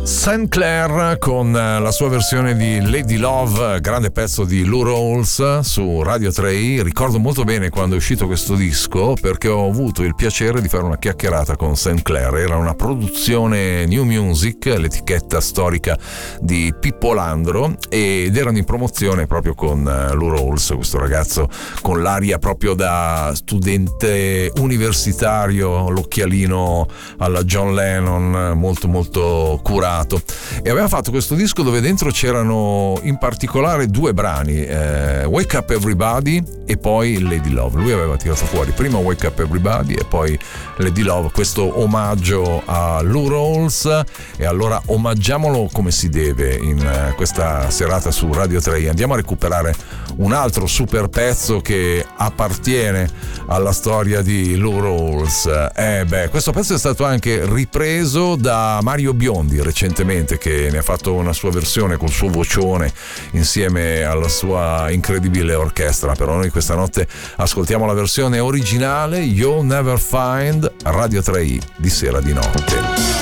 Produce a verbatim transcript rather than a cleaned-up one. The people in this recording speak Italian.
Saint Clair con la sua versione di Lady Love, grande pezzo di Lou Rawls su Radio tre i. Ricordo molto bene quando è uscito questo disco, perché ho avuto il piacere di fare una chiacchierata con Saint Clair. Era una produzione New Music, l'etichetta storica di Pippo Landro, ed erano in promozione proprio con Lou Rawls, questo ragazzo con l'aria proprio da studente universitario, l'occhialino alla John Lennon, molto molto curato. E aveva fatto questo disco dove dentro c'erano in particolare due brani, eh, Wake Up Everybody e poi Lady Love. Lui aveva tirato fuori prima Wake Up Everybody e poi Lady Love, questo omaggio a Lou Rawls. E allora omaggiamolo come si deve in questa serata su Radio tre i. Andiamo a recuperare un altro super pezzo che appartiene alla storia di Lou Rawls. Eh beh, questo pezzo è stato anche ripreso da Mario Biondi recentemente, che ne ha fatto una sua versione col suo vocione insieme alla sua incredibile orchestra. Però noi questa notte ascoltiamo la versione originale, You'll Never Find, Radio tre i, di sera di notte.